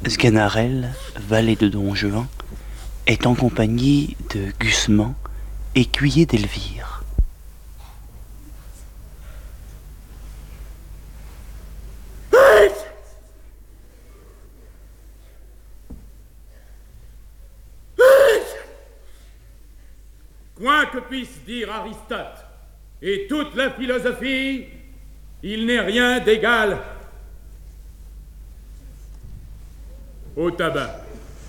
Sganarelle, valet de Don Juan, est en compagnie de Gusman, écuyer d'Elvire. Quoi que puisse dire Aristote et toute la philosophie, il n'est rien d'égal au tabac.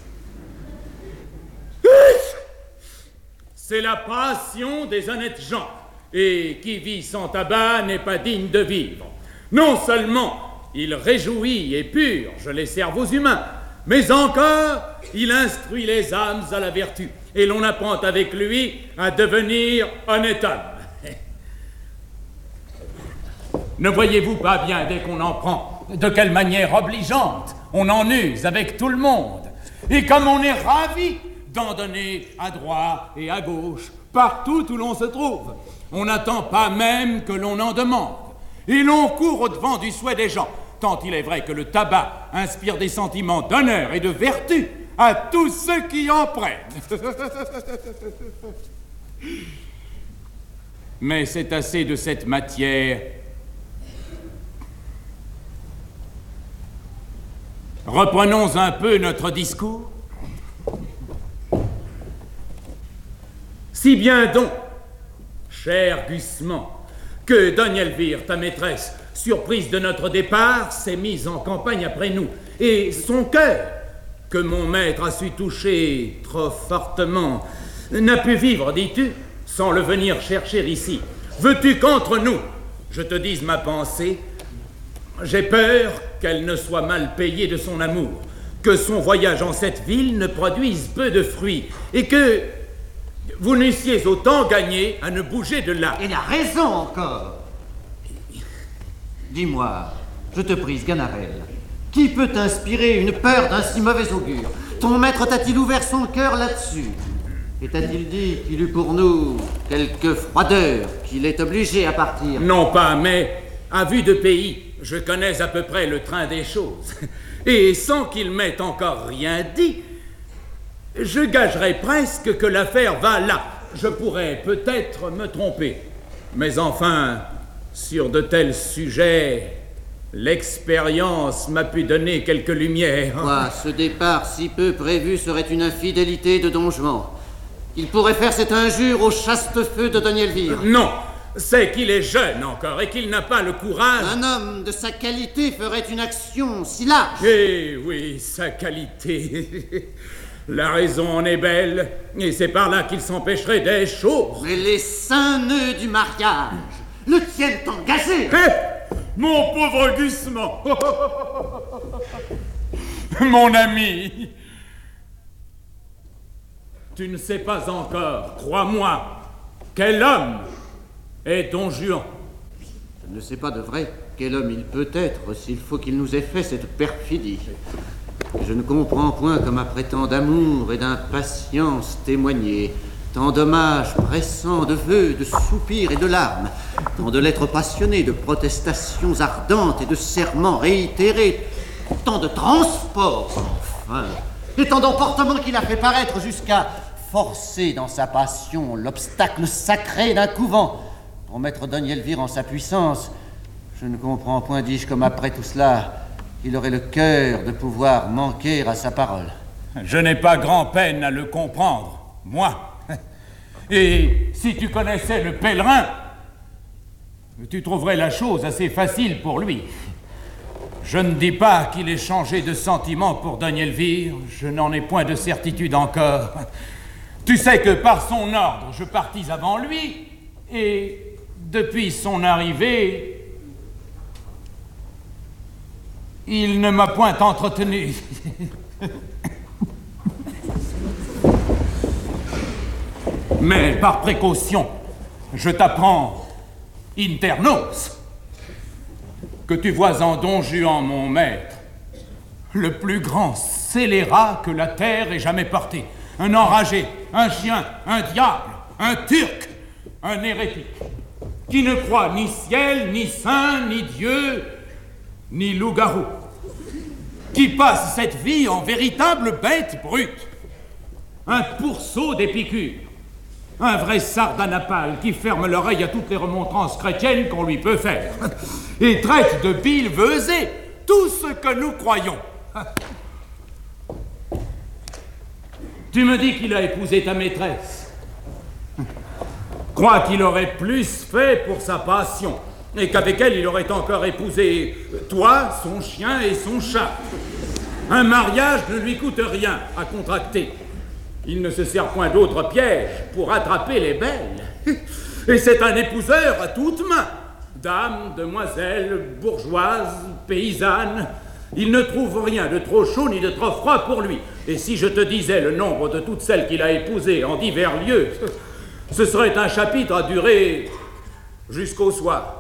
C'est la passion des honnêtes gens, et qui vit sans tabac n'est pas digne de vivre. Non seulement il réjouit et purge les cerveaux humains, mais encore il instruit les âmes à la vertu, et l'on apprend avec lui à devenir honnête homme. Ne voyez-vous pas bien, dès qu'on en prend, de quelle manière obligeante on en use avec tout le monde, et comme on est ravi d'en donner à droite et à gauche, partout où l'on se trouve. On n'attend pas même que l'on en demande, et l'on court au-devant du souhait des gens, tant il est vrai que le tabac inspire des sentiments d'honneur et de vertu à tous ceux qui en prennent. Mais c'est assez de cette matière. Reprenons un peu notre discours. Si bien donc, cher Gusman, que Dona Elvire, ta maîtresse, surprise de notre départ, s'est mise en campagne après nous, et son cœur, que mon maître a su toucher trop fortement, n'a pu vivre, dis-tu, sans le venir chercher ici. Veux-tu qu'entre nous, je te dise ma pensée? J'ai peur qu'elle ne soit mal payée de son amour, que son voyage en cette ville ne produise peu de fruits, et que vous n'eussiez autant gagné à ne bouger de là. Il a raison encore. Dis-moi, je te prie, Sganarelle, qui peut t'inspirer une peur d'un si mauvais augure? Ton maître t'a-t-il ouvert son cœur là-dessus? Et t'a-t-il dit qu'il eut pour nous quelque froideur, qu'il est obligé à partir? Non pas, mais à vue de pays, je connais à peu près le train des choses. Et sans qu'il m'ait encore rien dit, je gagerais presque que l'affaire va là. Je pourrais peut-être me tromper. Mais enfin, sur de tels sujets, l'expérience m'a pu donner quelques lumières. Quoi, ce départ si peu prévu serait une infidélité de Don Juan? Il pourrait faire cette injure au chaste feu de Dona Elvire? Non, c'est qu'il est jeune encore et qu'il n'a pas le courage. Un homme de sa qualité ferait une action si lâche. Eh oui, sa qualité. La raison en est belle, et c'est par là qu'il s'empêcherait des choses. Mais les saints nœuds du mariage le tiennent engagé. Eh, mon pauvre Gusman. Mon ami. Tu ne sais pas encore, crois-moi, quel homme est Don Juan. Je ne sais pas de vrai quel homme il peut être s'il faut qu'il nous ait fait cette perfidie. Je ne comprends point comme après tant d'amour et d'impatience témoignée, tant d'hommages pressants, de vœux, de soupirs et de larmes, tant de lettres passionnées, de protestations ardentes et de serments réitérés, tant de transports, enfin, et tant d'emportements qu'il a fait paraître jusqu'à forcer dans sa passion l'obstacle sacré d'un couvent pour mettre Dona Elvire en sa puissance. Je ne comprends point, dis-je, comme après tout cela, il aurait le cœur de pouvoir manquer à sa parole. Je n'ai pas grand-peine à le comprendre, moi. Et si tu connaissais le pèlerin, tu trouverais la chose assez facile pour lui. Je ne dis pas qu'il ait changé de sentiment pour Dona Elvire, je n'en ai point de certitude encore. Tu sais que par son ordre, je partis avant lui, et depuis son arrivée, il ne m'a point entretenu. Mais par précaution, je t'apprends, internos, que tu vois en Don Juan, mon maître, le plus grand scélérat que la terre ait jamais porté. Un enragé, un chien, un diable, un turc, un hérétique, qui ne croit ni ciel, ni saint, ni Dieu, ni loup-garou, qui passe cette vie en véritable bête brute. Un pourceau d'Épicure. Un vrai sardanapale qui ferme l'oreille à toutes les remontrances chrétiennes qu'on lui peut faire. Et traite de billevesé tout ce que nous croyons. Tu me dis qu'il a épousé ta maîtresse. Crois qu'il aurait plus fait pour sa passion, et qu'avec elle, il aurait encore épousé toi, son chien et son chat. Un mariage ne lui coûte rien à contracter. Il ne se sert point d'autre piège pour attraper les belles. Et c'est un épouseur à toutes mains. Dames, demoiselles, bourgeoises, paysannes. Il ne trouve rien de trop chaud ni de trop froid pour lui. Et si je te disais le nombre de toutes celles qu'il a épousées en divers lieux, ce serait un chapitre à durer jusqu'au soir.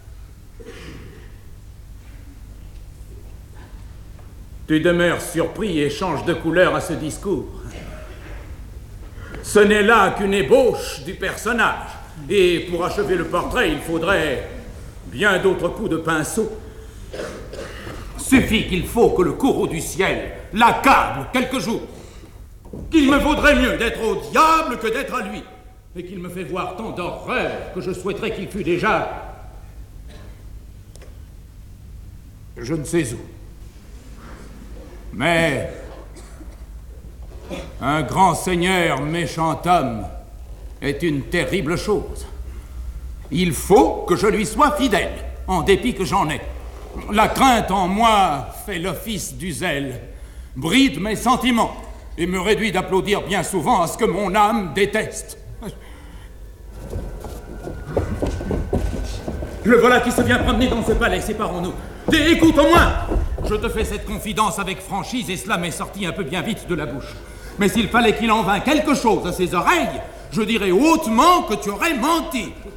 Tu demeures surpris et changes de couleur à ce discours. Ce n'est là qu'une ébauche du personnage. Et pour achever le portrait, il faudrait bien d'autres coups de pinceau. Suffit qu'il faut que le courroux du ciel l'accable quelques jours. Qu'il me vaudrait mieux d'être au diable que d'être à lui. Et qu'il me fait voir tant d'horreurs que je souhaiterais qu'il fût déjà... je ne sais où. Mais... un grand seigneur méchant homme est une terrible chose. Il faut que je lui sois fidèle, en dépit que j'en ai. La crainte en moi fait l'office du zèle, bride mes sentiments et me réduit d'applaudir bien souvent à ce que mon âme déteste. Le voilà qui se vient promener dans ce palais, séparons-nous. Écoute au moins. Je te fais cette confidence avec franchise et cela m'est sorti un peu bien vite de la bouche. Mais s'il fallait qu'il en vînt quelque chose à ses oreilles, je dirais hautement que tu aurais menti.